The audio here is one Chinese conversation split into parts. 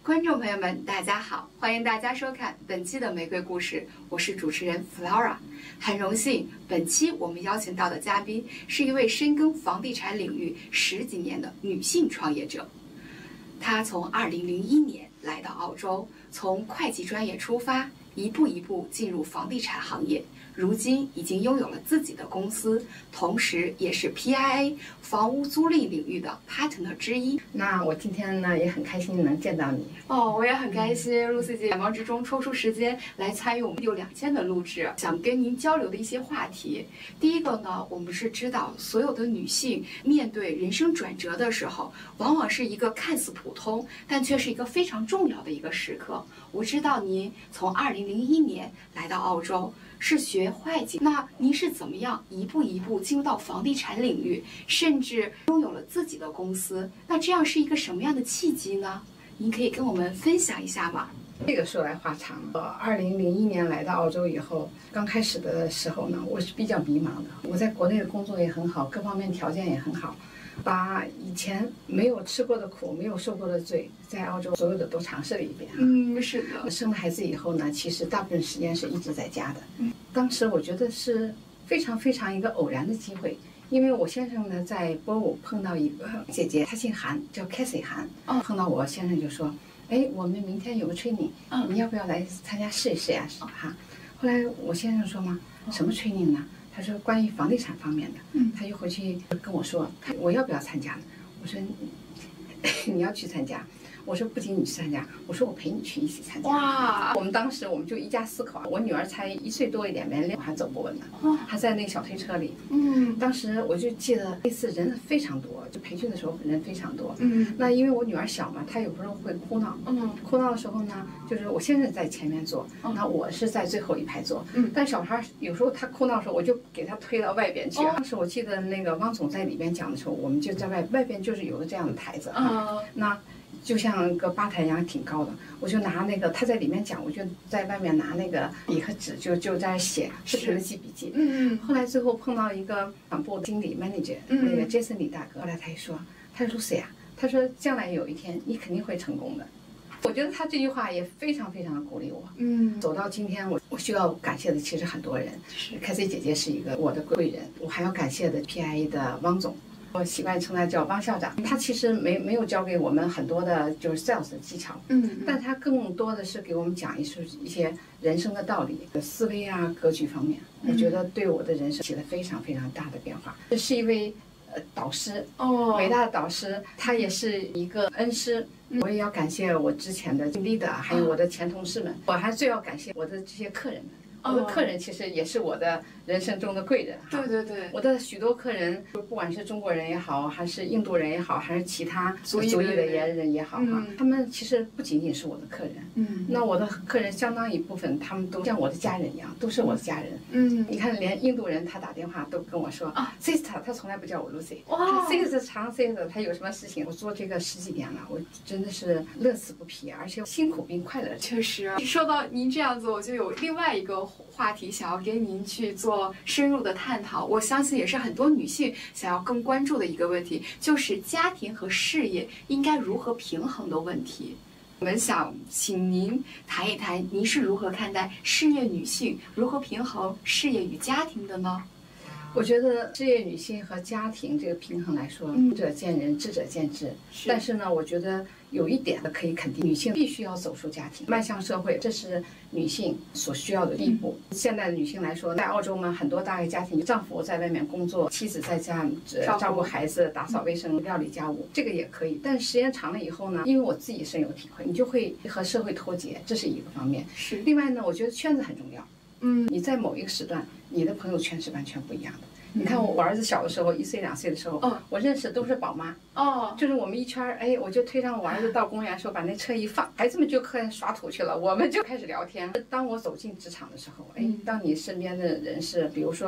观众朋友们，大家好，欢迎大家收看本期的玫瑰故事，我是主持人 Flora。很荣幸，本期我们邀请到的嘉宾是一位深耕房地产领域10几年的女性创业者。她从2001年来到澳洲，从会计专业出发，一步一步进入房地产行业，如今已经拥有了自己的公司，同时也是 PIA 房屋租赁领域的 partner 之一。 那我今天呢也很开心能见到你。 我也很开心，露西姐百忙之中抽出时间来参与我们有2期的录制，想跟您交流的一些话题。第一个呢，我们是知道所有的女性面对人生转折的时候，往往是一个看似普通，但却是一个非常重要的一个时刻。我知道您从2001年来到澳洲，是学会计，那您是怎么样一步一步进入到房地产领域，甚至拥有了自己的公司？那这样是一个什么样的契机呢？您可以跟我们分享一下吗？ 这个说来话长了。2001年来到澳洲以后，刚开始的时候呢，我是比较迷茫的。我在国内的工作也很好，各方面条件也很好，把以前没有吃过的苦、没有受过的罪，在澳洲所有的都尝试了一遍。 是的。 生了孩子以后呢，其实大部分时间是一直在家的。当时我觉得是非常非常一个偶然的机会。因为我先生呢在波舞碰到一个姐姐，她姓韩，叫 Cassie 韩。碰到我先生就说：“哎，我们明天有个 training，你要不要来参加试一试呀？”哈。后来我先生说嘛，什么 training 呢？他说关于房地产方面的。他就回去跟我说，我要不要参加呢？我说你要去参加。我说不仅你去参加，我说我陪你去一起参加。哇！我们当时就一家4口，我女儿才1岁多一点，连还走不稳呢，还在那个小推车里。当时我就记得那次人非常多，就培训的时候人非常多。那因为我女儿小嘛，她有时候会哭闹。哭闹的时候呢，就是我先生在前面坐，那我是在最后一排坐。但小孩有时候他哭闹的时候，我就给他推到外边去。当时我记得那个汪总在里边讲的时候，我们就在外边就是有个这样的台子。那就像个吧台一样挺高的，我就拿那个他在里面讲，我就在外面拿那个笔和纸就在那写，不停的记笔记。后来最后碰到一个厂部经理 manager，那个 Jason 李大哥，后来他就说Lucy 啊，他说将来有一天你肯定会成功的。我觉得他这句话也非常非常的鼓励我。走到今天，我需要感谢的其实很多人。Cassie 姐姐是一个我的贵人，我还要感谢的 PIA 的汪总。我习惯称他叫汪校长，他其实没有教给我们很多的就是 sales 的技巧，但他更多的是给我们讲一些人生的道理、思维啊、格局方面，我觉得对我的人生起了非常非常大的变化。这是一位导师，伟大的导师，他也是一个恩师。我也要感谢我之前的 leader， 还有我的前同事们，我还最要感谢我的这些客人们。我的客人其实也是我的人生中的贵人哈。对，我的许多客人，不管是中国人也好，还是印度人也好，还是其他族裔的人也好哈，他们其实不仅仅是我的客人。那我的客人相当一部分，他们都像我的家人一样，都是我的家人。你看，连印度人他打电话都跟我说，sister， 他从来不叫我 Lucy。sister 长 sister， 他有什么事情？我做这个10几年了，我真的是乐此不疲，而且辛苦并快乐。 确实，说到您这样子，我就有另外一个话题想要跟您去做深入的探讨，我相信也是很多女性想要更关注的一个问题，就是家庭和事业应该如何平衡的问题。我们想请您谈一谈，您是如何看待事业女性如何平衡事业与家庭的呢？ 我觉得事业女性和家庭这个平衡来说，仁者见仁，智者见智。但是呢，我觉得有一点可以肯定，女性必须要走出家庭，迈向社会，这是女性所需要的第一步。现在的女性来说，在澳洲嘛，很多大个家庭，丈夫在外面工作，妻子在家照顾孩子、打扫卫生、料理家务，这个也可以。但是时间长了以后呢，因为我自己深有体会，你就会和社会脱节，这是一个方面。另外呢，我觉得圈子很重要。你在某一个时段，你的朋友圈是完全不一样的。你看我儿子小的时候，1岁2岁的时候，我认识的都是宝妈。就是我们一圈，我就推上我儿子到公园的时候，把那车一放，孩子们就开始耍土去了，我们就开始聊天。当我走进职场的时候，当你身边的人是，比如说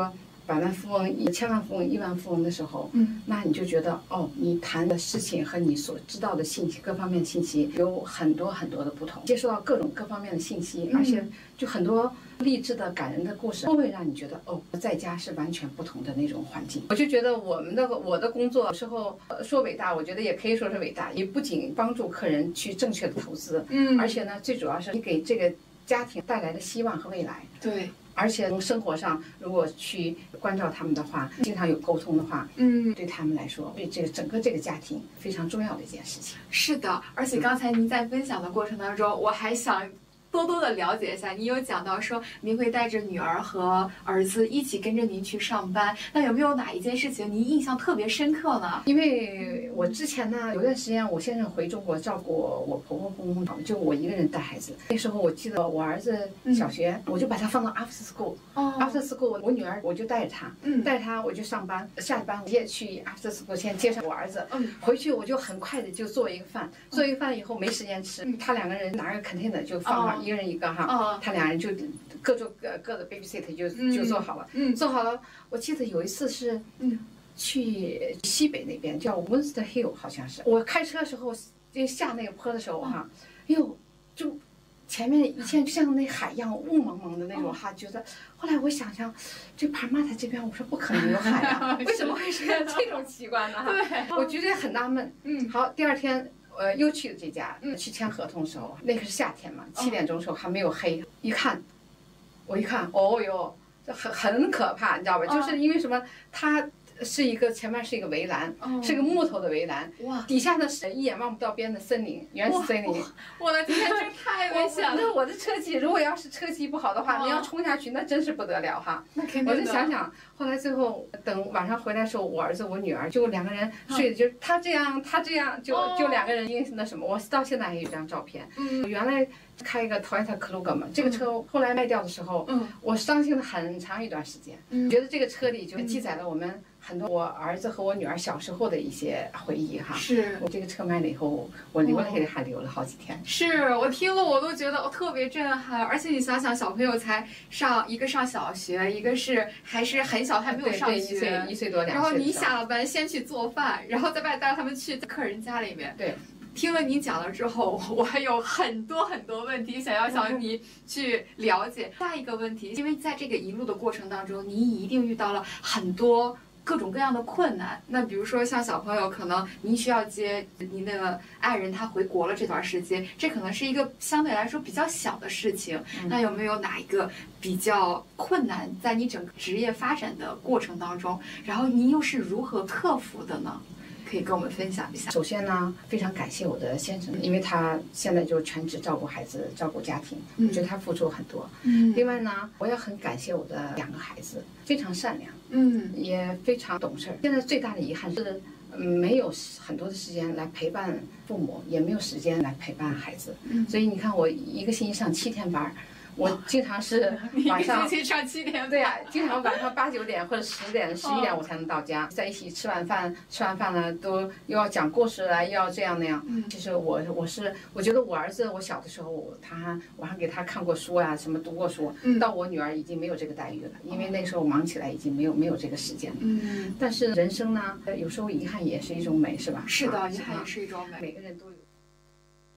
百万富翁、千万富翁、亿万富翁的时候，那你就觉得哦，你谈的事情和你所知道的信息，各方面的信息有很多很多的不同，接受到各方面的信息，而且就很多励志的、感人的故事，都会让你觉得哦，在家是完全不同的那种环境。我就觉得我的工作有时候说伟大，我觉得也可以说是伟大，也不仅帮助客人去正确的投资，而且呢，最主要是你给这个家庭带来的希望和未来。 对。 而且从生活上，如果去关照他们的话，经常有沟通的话，对他们来说，对这个整个这个家庭非常重要的一件事情。 是的，而且刚才您在分享的过程当中，我还想多多的了解一下，您有讲到说您会带着女儿和儿子一起跟着您去上班，那有没有哪一件事情您印象特别深刻呢？ 因为我之前呢有段时间我先生回中国照顾我婆婆公公，就我一个人带孩子。那时候我记得我儿子小学，我就把他放到 after school，after school 我女儿我就带着她，我就上班，下了班我也去 after school 先接上我儿子，回去我就很快的就做一个饭，做一个饭以后没时间吃，他两个人拿个 container 就放上。一个人一个哈，他俩人就各做各的 babysit 就做好了，做好了。我记得有一次是，去西北那边叫 Winster Hill 好像是，我开车的时候就下那个坡的时候哈，哎呦，就前面一切就像那海一样雾蒙蒙的那种哈，觉得。后来我想想，这帕马塔这边我说不可能有海啊，为什么会出现这种奇观呢？哈，我觉得很纳闷。好，第二天。又去了这家，去签合同的时候，那个是夏天嘛，7点钟的时候还没有黑，我一看，哦哟，这很可怕，你知道吧？就是因为什么，它是一个前面是一个围栏，是个木头的围栏，底下呢是一眼望不到边的森林，原始森林。 我的天，这太危险了！ 那我的车技，如果要是车技不好的话，你要冲下去，那真是不得了哈。 那肯定的。 我就想想，后来最后等晚上回来的时候，我儿子我女儿就两个人睡的，就他这样，就两个人因那什么，我到现在还有一张照片。原来开一个 Toyota Kluger 嘛，这个车后来卖掉的时候，我伤心了很长一段时间，觉得这个车里就记载了我们。很多我儿子和我女儿小时候的一些回忆哈， 是我这个车卖了以后，我流泪还流了好几天。 是我听了我都觉得特别震撼，而且你想想，小朋友才一个上小学，一个还是很小，还没有上学， 一岁多2岁。 然后你下了班先去做饭，然后再带他们去客人家里面。 对。 听了你讲了之后，我还有很多很多问题想要向你去了解。下一个问题，因为在这个一路的过程当中，你一定遇到了很多各种各样的困难。那比如说像小朋友，可能您需要接您的爱人他回国了这段时间，这可能是一个相对来说比较小的事情。那有没有哪一个比较困难在你整个职业发展的过程当中，然后您又是如何克服的呢？可以跟我们分享一下。 首先呢，非常感谢我的先生，因为他现在就全职照顾孩子、照顾家庭，我觉得他付出很多。另外呢，我也很感谢我的2个孩子，非常善良，也非常懂事。现在最大的遗憾是，没有很多的时间来陪伴父母，也没有时间来陪伴孩子。所以你看，我一个星期上7天班。我经常是晚上上7点， 对呀，经常晚上8、9点或者10点、11点我才能到家，在一起吃完饭呢，都又要讲故事了，又要这样那样。其实我觉得我儿子我小的时候，我还给他看过书啊，什么读过书。到我女儿已经没有这个待遇了，因为那时候忙起来已经没有这个时间了。但是人生呢，有时候遗憾也是一种美，是吧？ 是的，遗憾也是一种美。 每个人都有。